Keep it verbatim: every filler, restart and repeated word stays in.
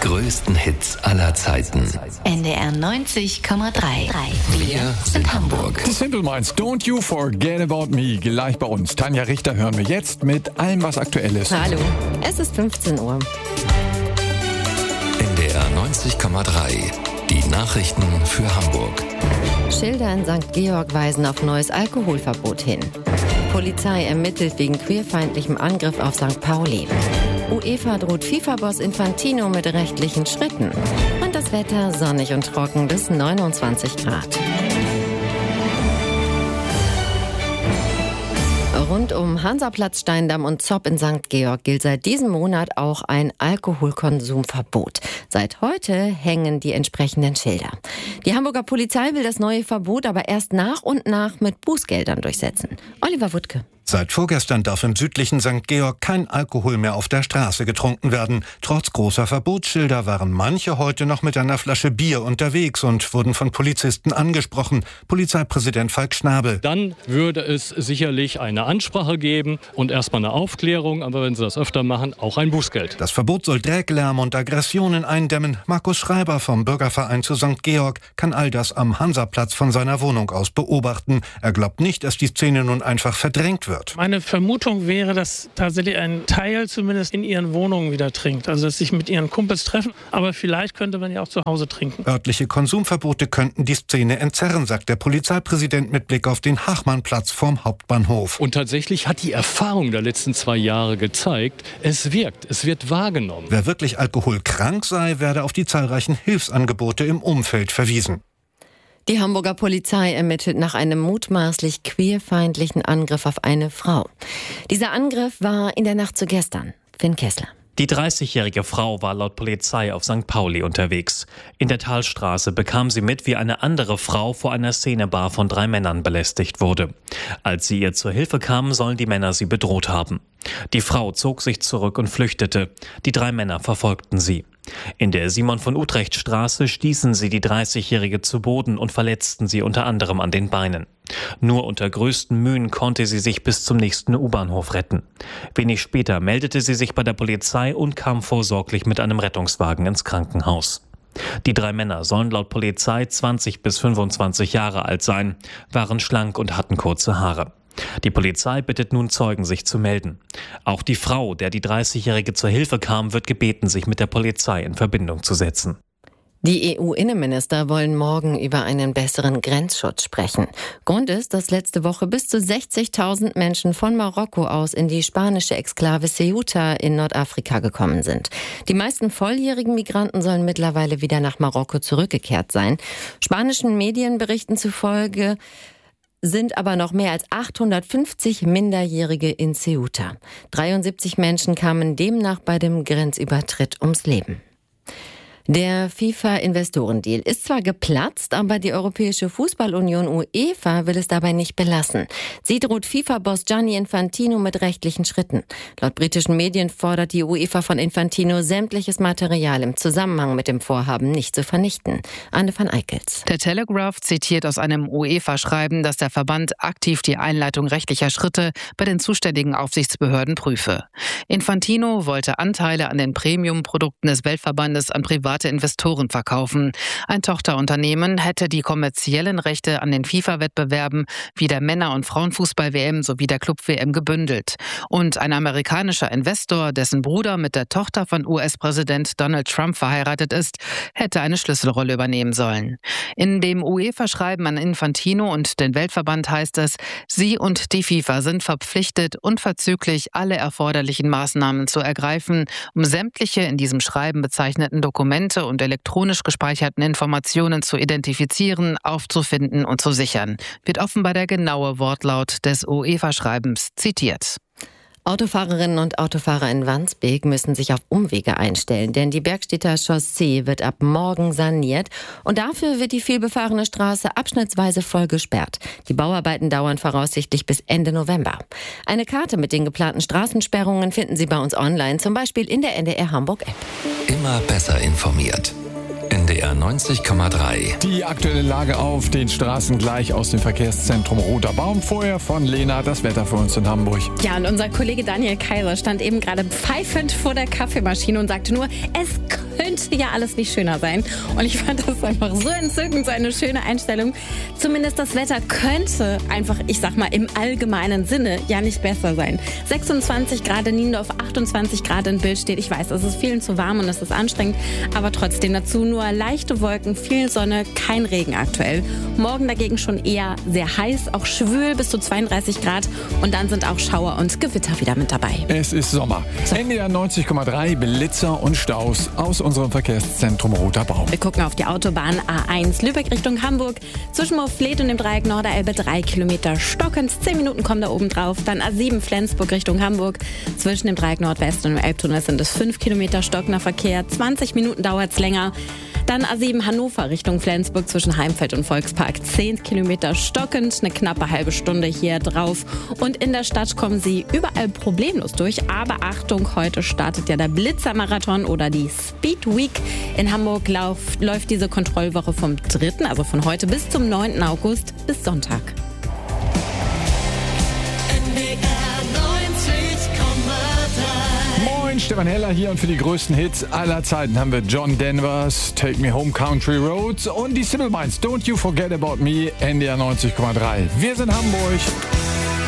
größten Hits aller Zeiten. N D R neunzig Komma drei. Wir sind Hamburg. The Simple Minds, Don't You Forget About Me. Gleich bei uns. Tanja Richter hören wir jetzt mit allem, was aktuell ist. Hallo, es ist fünfzehn Uhr. N D R neunzig Komma drei. Die Nachrichten für Hamburg. Schilder in Sankt Georg weisen auf neues Alkoholverbot hin. Polizei ermittelt wegen queerfeindlichem Angriff auf Sankt Pauli. UEFA droht FIFA-Boss Infantino mit rechtlichen Schritten. Und das Wetter sonnig und trocken bis neunundzwanzig Grad. Rund um Hansaplatz, Steindamm und Zopp in Sankt Georg gilt seit diesem Monat auch ein Alkoholkonsumverbot. Seit heute hängen die entsprechenden Schilder. Die Hamburger Polizei will das neue Verbot aber erst nach und nach mit Bußgeldern durchsetzen. Oliver Wuttke. Seit vorgestern darf im südlichen Sankt Georg kein Alkohol mehr auf der Straße getrunken werden. Trotz großer Verbotsschilder waren manche heute noch mit einer Flasche Bier unterwegs und wurden von Polizisten angesprochen. Polizeipräsident Falk Schnabel. Dann würde es sicherlich eine Ansprache geben und erstmal eine Aufklärung, aber wenn sie das öfter machen, auch ein Bußgeld. Das Verbot soll Drecklärm und Aggressionen eindämmen. Markus Schreiber vom Bürgerverein zu Sankt Georg kann all das am Hansaplatz von seiner Wohnung aus beobachten. Er glaubt nicht, dass die Szene nun einfach verdrängt wird. Meine Vermutung wäre, dass tatsächlich ein Teil zumindest in ihren Wohnungen wieder trinkt. Also dass sich mit ihren Kumpels treffen, aber vielleicht könnte man ja auch zu Hause trinken. Örtliche Konsumverbote könnten die Szene entzerren, sagt der Polizeipräsident mit Blick auf den Hachmannplatz vorm Hauptbahnhof. Und tatsächlich hat die Erfahrung der letzten zwei Jahre gezeigt, es wirkt, es wird wahrgenommen. Wer wirklich alkoholkrank sei, werde auf die zahlreichen Hilfsangebote im Umfeld verwiesen. Die Hamburger Polizei ermittelt nach einem mutmaßlich queerfeindlichen Angriff auf eine Frau. Dieser Angriff war in der Nacht zu gestern. Finn Kessler. Die dreißigjährige Frau war laut Polizei auf Sankt Pauli unterwegs. In der Talstraße bekam sie mit, wie eine andere Frau vor einer Szenebar von drei Männern belästigt wurde. Als sie ihr zur Hilfe kamen, sollen die Männer sie bedroht haben. Die Frau zog sich zurück und flüchtete. Die drei Männer verfolgten sie. In der Simon-von-Utrecht-Straße stießen sie die dreißigjährige zu Boden und verletzten sie unter anderem an den Beinen. Nur unter größten Mühen konnte sie sich bis zum nächsten U-Bahnhof retten. Wenig später meldete sie sich bei der Polizei und kam vorsorglich mit einem Rettungswagen ins Krankenhaus. Die drei Männer sollen laut Polizei zwanzig bis fünfundzwanzig Jahre alt sein, waren schlank und hatten kurze Haare. Die Polizei bittet nun Zeugen, sich zu melden. Auch die Frau, der die dreißigjährige zur Hilfe kam, wird gebeten, sich mit der Polizei in Verbindung zu setzen. Die E U-Innenminister wollen morgen über einen besseren Grenzschutz sprechen. Grund ist, dass letzte Woche bis zu sechzigtausend Menschen von Marokko aus in die spanische Exklave Ceuta in Nordafrika gekommen sind. Die meisten volljährigen Migranten sollen mittlerweile wieder nach Marokko zurückgekehrt sein. Spanischen Medienberichten zufolge sind aber noch mehr als achthundertfünfzig Minderjährige in Ceuta. dreiundsiebzig Menschen kamen demnach bei dem Grenzübertritt ums Leben. Der FIFA-Investorendeal ist zwar geplatzt, aber die Europäische Fußballunion UEFA will es dabei nicht belassen. Sie droht FIFA-Boss Gianni Infantino mit rechtlichen Schritten. Laut britischen Medien fordert die UEFA von Infantino, sämtliches Material im Zusammenhang mit dem Vorhaben nicht zu vernichten. Anne van Eickels. Der Telegraph zitiert aus einem UEFA-Schreiben, dass der Verband aktiv die Einleitung rechtlicher Schritte bei den zuständigen Aufsichtsbehörden prüfe. Infantino wollte Anteile an den Premium-Produkten des Weltverbandes an private Investoren verkaufen. Ein Tochterunternehmen hätte die kommerziellen Rechte an den FIFA-Wettbewerben wie der Männer- und Frauenfußball-W M sowie der Club-W M gebündelt. Und ein amerikanischer Investor, dessen Bruder mit der Tochter von U S-Präsident Donald Trump verheiratet ist, hätte eine Schlüsselrolle übernehmen sollen. In dem UEFA-Schreiben an Infantino und den Weltverband heißt es, sie und die FIFA sind verpflichtet, unverzüglich alle erforderlichen Maßnahmen zu ergreifen, um sämtliche in diesem Schreiben bezeichneten Dokumente und elektronisch gespeicherten Informationen zu identifizieren, aufzufinden und zu sichern, wird offenbar der genaue Wortlaut des UEFA-Schreibens zitiert. Autofahrerinnen und Autofahrer in Wandsbek müssen sich auf Umwege einstellen, denn die Bergstedter Chaussee wird ab morgen saniert und dafür wird die vielbefahrene Straße abschnittsweise voll gesperrt. Die Bauarbeiten dauern voraussichtlich bis Ende November. Eine Karte mit den geplanten Straßensperrungen finden Sie bei uns online, zum Beispiel in der N D R Hamburg App. Immer besser informiert. N N D R neunzig Komma drei. Die aktuelle Lage auf den Straßen gleich aus dem Verkehrszentrum Roter Baum. Vorher von Lena das Wetter für uns in Hamburg. Ja, und unser Kollege Daniel Kaiser stand eben gerade pfeifend vor der Kaffeemaschine und sagte nur, es könnte ja alles nicht schöner sein. Und ich fand das einfach so entzückend, so eine schöne Einstellung. Zumindest das Wetter könnte einfach, ich sag mal, im allgemeinen Sinne ja nicht besser sein. sechsundzwanzig Grad in Niendorf, achtundzwanzig Grad in Billstedt. Ich weiß, es ist vielen zu warm und es ist anstrengend, aber trotzdem dazu nur leichte Wolken, viel Sonne, kein Regen aktuell. Morgen dagegen schon eher sehr heiß, auch schwül bis zu zweiunddreißig Grad und dann sind auch Schauer und Gewitter wieder mit dabei. Es ist Sommer. So. N D R neunzig Komma drei, Blitzer und Staus aus unserem Verkehrszentrum Roter Baum. Wir gucken auf die Autobahn A eins Lübeck Richtung Hamburg. Zwischen Moorfleet und dem Dreieck Norderelbe drei Kilometer stockend. zehn Minuten kommen da oben drauf. Dann A sieben Flensburg Richtung Hamburg. Zwischen dem Dreieck Nordwest und dem Elbtunnel sind es fünf Kilometer stockender Verkehr. zwanzig Minuten dauert es länger. Dann A sieben Hannover Richtung Flensburg zwischen Heimfeld und Volkspark. zehn Kilometer stockend, eine knappe halbe Stunde hier drauf. Und in der Stadt kommen Sie überall problemlos durch. Aber Achtung, heute startet ja der Blitzermarathon oder die Speed Week. In Hamburg lauf, läuft diese Kontrollwoche vom dritten, also von heute bis zum neunten August bis Sonntag. Stefan Heller hier und für die größten Hits aller Zeiten haben wir John Denvers, Take Me Home Country Roads und die Simple Minds, Don't You Forget About Me, N D R neunzig Komma drei. Wir sind Hamburg.